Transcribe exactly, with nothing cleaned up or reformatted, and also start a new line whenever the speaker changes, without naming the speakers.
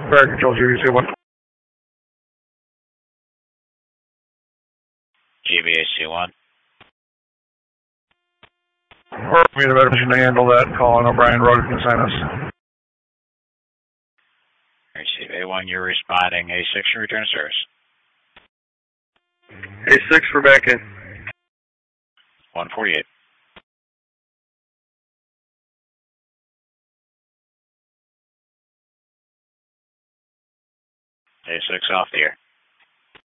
Fire control, G B C one.
G B A C one.
Or we need a better position to handle that call on O'Brien Road can sign us.
Receive A one, you're responding. A six, you return to service.
A six, we're back in.
one forty-eight. A six off the air.